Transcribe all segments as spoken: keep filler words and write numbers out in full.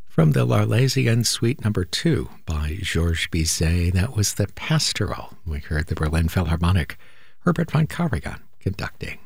From the L'Arlésienne Suite Number Two by Georges Bizet, that was the Pastoral. We heard the Berlin Philharmonic, Herbert von Karajan conducting.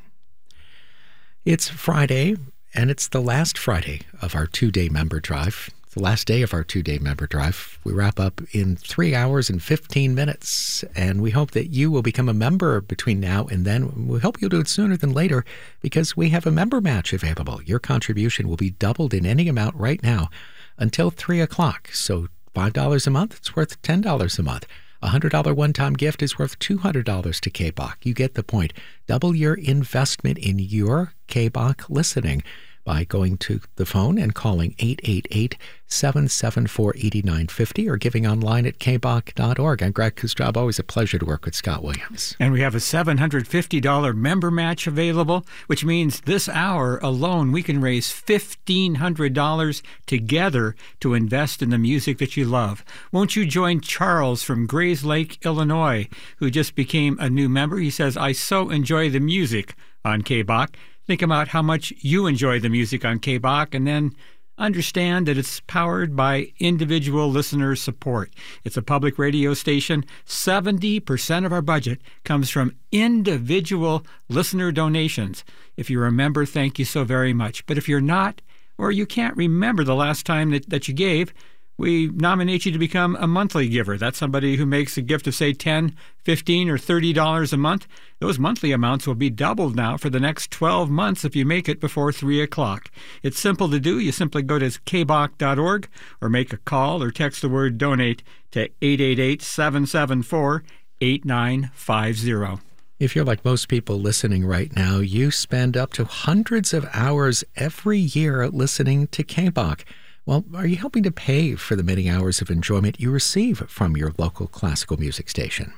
It's Friday, and it's the last Friday of our two-day member drive. The last day of our two-day member drive. We wrap up in three hours and fifteen minutes, and we hope that you will become a member between now and then. We hope you'll do it sooner than later because we have a member match available. Your contribution will be doubled in any amount right now until three o'clock. So five dollars a month, it's worth ten dollars a month. A one hundred dollars one-time gift is worth two hundred dollars to K B O C. You get the point. Double your investment in your K B O C listening by going to the phone and calling eight eight eight, seven seven four, eight nine five zero or giving online at k b o c dot org. I'm Greg Kustrab. Always a pleasure to work with Scott Williams. And we have a seven hundred fifty dollars member match available, which means this hour alone we can raise fifteen hundred dollars together to invest in the music that you love. Won't you join Charles from Grays Lake, Illinois, who just became a new member? He says, I so enjoy the music on K B O C. Think about how much you enjoy the music on K B O C and then understand that it's powered by individual listener support. It's a public radio station. seventy percent of our budget comes from individual listener donations. If you're a member, thank you so very much. But if you're not, or you can't remember the last time that, that you gave, we nominate you to become a monthly giver. That's somebody who makes a gift of, say, ten dollars, fifteen dollars, or thirty dollars a month. Those monthly amounts will be doubled now for the next twelve months if you make it before three o'clock. It's simple to do. You simply go to k b o c dot org or make a call or text the word donate to eight eight eight, seven seven four, eight nine five zero. If you're like most people listening right now, you spend up to hundreds of hours every year listening to K B O C. Well, are you helping to pay for the many hours of enjoyment you receive from your local classical music station?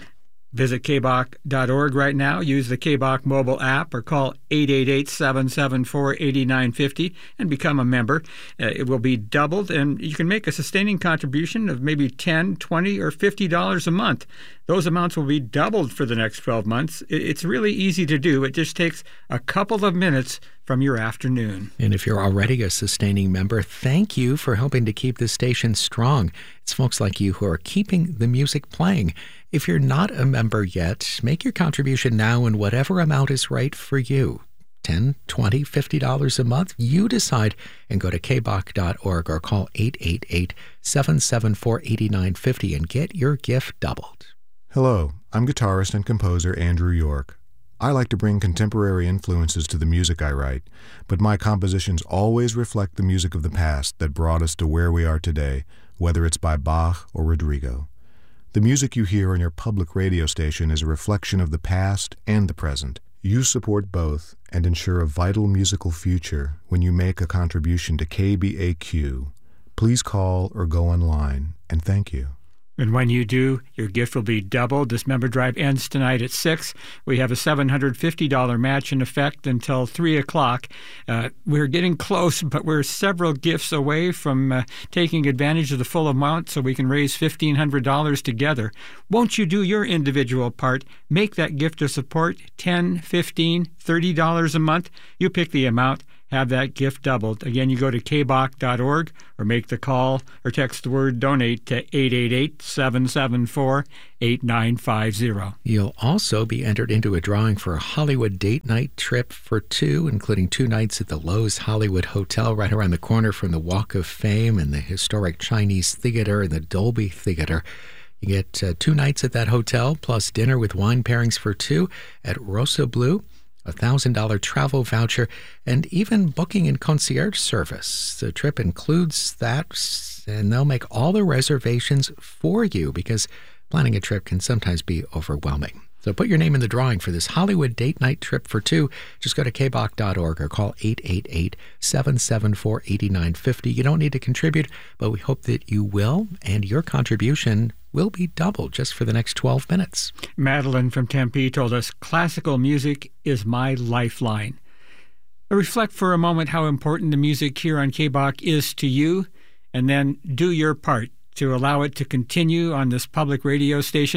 Visit k b o c dot org right now. Use the K B O C mobile app or call eight eight eight, seven seven four, eight nine five zero and become a member. Uh, it will be doubled, and you can make a sustaining contribution of maybe ten dollars, twenty dollars, or fifty dollars a month. Those amounts will be doubled for the next twelve months. It's really easy to do. It just takes a couple of minutes from your afternoon. And if you're already a sustaining member, thank you for helping to keep the station strong. It's folks like you who are keeping the music playing. If you're not a member yet, make your contribution now in whatever amount is right for you. ten dollars, twenty dollars, fifty dollars a month. You decide and go to k b o c dot org or call eight eight eight, seven seven four, eight nine five zero and get your gift doubled. Hello, I'm guitarist and composer Andrew York. I like to bring contemporary influences to the music I write, but my compositions always reflect the music of the past that brought us to where we are today, whether it's by Bach or Rodrigo. The music you hear on your public radio station is a reflection of the past and the present. You support both and ensure a vital musical future when you make a contribution to K B A Q. Please call or go online, and thank you. And when you do, your gift will be doubled. This member drive ends tonight at six. We have a seven hundred fifty dollars match in effect until three o'clock. Uh, we're getting close, but we're several gifts away from uh, taking advantage of the full amount so we can raise fifteen hundred dollars together. Won't you do your individual part? Make that gift of support ten dollars, fifteen dollars, thirty dollars a month. You pick the amount. Have that gift doubled. Again, you go to k b o c dot org or make the call or text the word donate to eight eight eight, seven seven four, eight nine five zero. You'll also be entered into a drawing for a Hollywood date night trip for two, including two nights at the Loews Hollywood Hotel right around the corner from the Walk of Fame and the historic Chinese Theater and the Dolby Theater. You get uh, two nights at that hotel, plus dinner with wine pairings for two at Rosa Blue, a one thousand dollars travel voucher, and even booking and concierge service. The trip includes that, and they'll make all the reservations for you because planning a trip can sometimes be overwhelming. So put your name in the drawing for this Hollywood date night trip for two. Just go to k b o c dot org or call eight eight eight, seven seven four, eight nine five zero. You don't need to contribute, but we hope that you will, and your contribution will be doubled just for the next twelve minutes. Madeline from Tempe told us, classical music is my lifeline. Reflect for a moment how important the music here on K B O C is to you, and then do your part to allow it to continue on this public radio station.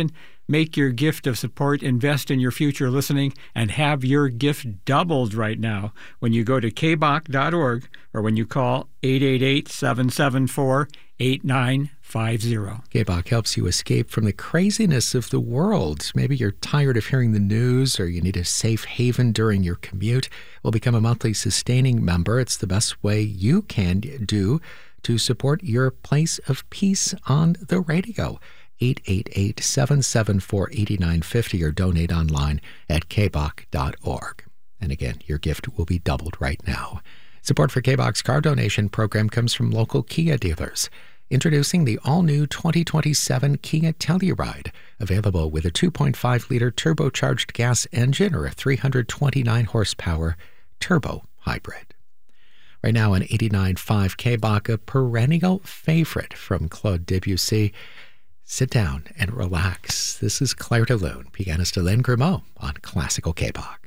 Make your gift of support, invest in your future listening, and have your gift doubled right now when you go to k b o c dot org or when you call eight eight eight, seven seven four, eight nine five zero. K B O C helps you escape from the craziness of the world. Maybe you're tired of hearing the news or you need a safe haven during your commute. Well, become a monthly sustaining member. It's the best way you can do to support your place of peace on the radio. eight eight eight, seven seven four, eight nine five zero or donate online at k b o c dot org. And again, your gift will be doubled right now. Support for K B O C's car donation program comes from local Kia dealers. Introducing the all-new twenty twenty-seven Kia Telluride, available with a two point five liter turbocharged gas engine or a three hundred twenty-nine horsepower turbo hybrid. Right now on eighty-nine point five K B O C, a perennial favorite from Claude Debussy. Sit down and relax. This is Claire de Lune, pianist Alain Grimaud on Classical K B O C.